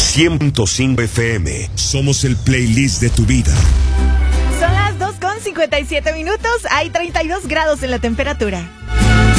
100.5 FM. Somos el playlist de tu vida. Son las 2:57 minutos. Hay 32 grados en la temperatura.